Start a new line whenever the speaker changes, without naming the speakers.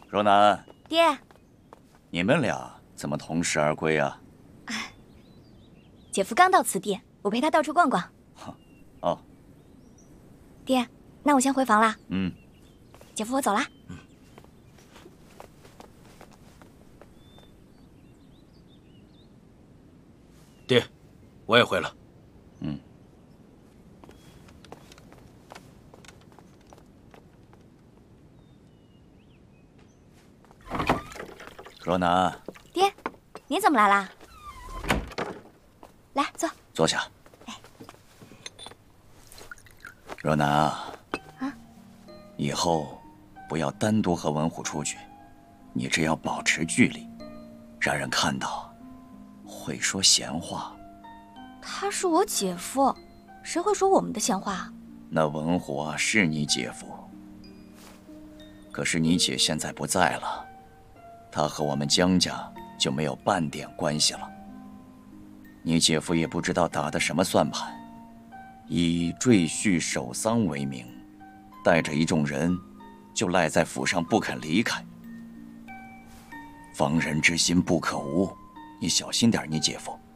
若楠，
爹，
你们俩怎么同时而归啊？
姐夫刚到此地，我陪他到处逛逛。
哦，
爹，那我先回房啦。
嗯，
姐夫，我走啦。
爹，我也回了。
嗯。若楠，
爹，您怎么来啦？来，坐。
坐下。若楠啊，以后不要单独和文虎出去，你这要保持距离，让人看到会说闲话。
他是我姐夫，谁会说我们的闲话？
那文虎啊，是你姐夫，可是你姐现在不在了，他和我们江家就没有半点关系了。你姐夫也不知道打的什么算盘，以赘婿守丧为名，带着一众人就赖在府上不肯离开。防人之心不可无，你小心点你姐夫。